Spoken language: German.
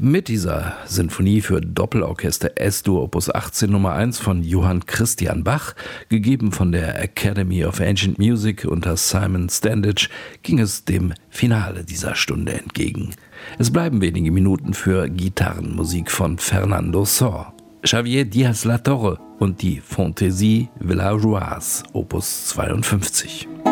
Mit dieser Sinfonie für Doppelorchester S-Dur Opus 18 Nummer 1 von Johann Christian Bach, gegeben von der Academy of Ancient Music unter Simon Standage, ging es dem Finale dieser Stunde entgegen. Es bleiben wenige Minuten für Gitarrenmusik von Fernando Sor, Xavier Diaz-La Torre und die Fantaisie Villageoise Opus 52.